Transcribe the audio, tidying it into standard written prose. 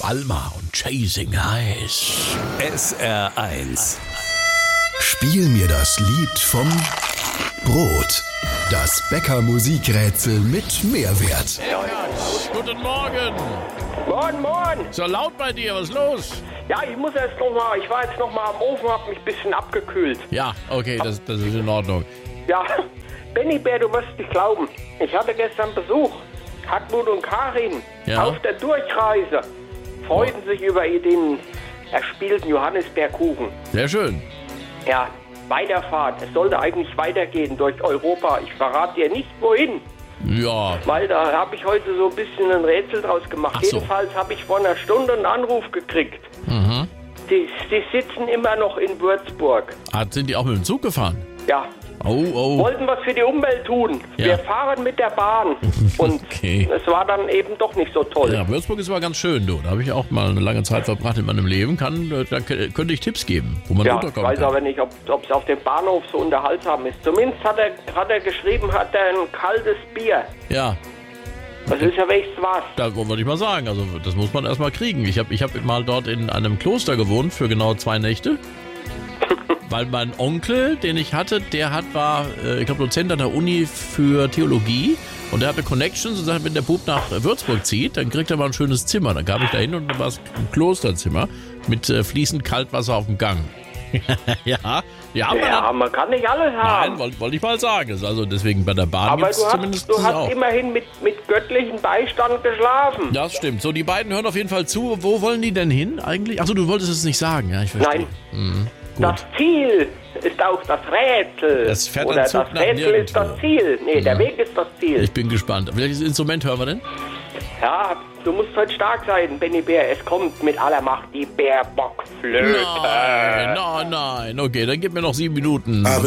Alma und Chasing Highs. SR1. Spiel mir das Lied vom Brot. Das Bäcker-Musikrätsel mit Mehrwert. Guten Morgen. Moin. So laut bei dir, was ist los? Ja, ich muss erst noch mal, ich war jetzt noch mal am Ofen, hab mich ein bisschen abgekühlt. Ja, okay, das ist in Ordnung. Ja, Benny Bär, du wirst nicht glauben. Ich hatte gestern Besuch. Hartmut und Karin Ja. auf der Durchreise freuten sich über den erspielten Johannisbeerkuchen. Sehr schön. Ja, Weiterfahrt. Es sollte eigentlich weitergehen durch Europa. Ich verrate dir nicht, wohin. Ja, Weil da habe ich heute so ein bisschen ein Rätsel draus gemacht. Ach so. Jedenfalls habe ich vor einer Stunde einen Anruf gekriegt. Die sitzen immer noch in Würzburg. sind die auch mit dem Zug gefahren? Ja, Oh. wollten was für die Umwelt tun. Ja. Wir fahren mit der Bahn. Und Okay. es war dann eben doch nicht so toll. Ja, Würzburg ist aber ganz schön, du. Da habe ich auch mal eine lange Zeit verbracht in meinem Leben. Da könnte ich Tipps geben, wo man Ja, ich unterkommen weiß kann. aber nicht, ob es auf dem Bahnhof so unterhaltsam ist. Zumindest hat er geschrieben, hat er ein kaltes Bier. Ja, Das ist ja wenigstens was. da wollte ich mal sagen. Also das muss man erstmal kriegen. Ich hab mal dort in einem Kloster gewohnt für genau 2 Nächte. Weil mein Onkel, den ich hatte, war, ich glaube, Dozent an der Uni für Theologie. Und der hatte Connections und sagte, wenn der Bub nach Würzburg zieht, dann kriegt er mal ein schönes Zimmer. Dann kam ich da hin und dann war es ein Klosterzimmer mit fließend Kaltwasser auf dem Gang. Ja, Ja, man kann nicht alles haben. Nein, wollte ich mal sagen. Also deswegen bei der Bahn Aber gibt es zumindest du das hast auch. immerhin mit göttlichem Beistand geschlafen. Das stimmt. So, die beiden hören auf jeden Fall zu. Wo wollen die denn hin eigentlich? Achso, du wolltest es nicht sagen. Ja, ich verstehe. Nein. Gut. Das Ziel ist auch das Rätsel. Das fährt Oder ein Zug das nach Rätsel ist nirgendwo. das Ziel. Nee, der Weg ist das Ziel. Ich bin gespannt. Welches Instrument hören wir denn? Ja, du musst heute stark sein, Benny Bär. Es kommt mit aller Macht die Bärbockflöte. Nein. Okay, dann gib mir noch 7 Minuten.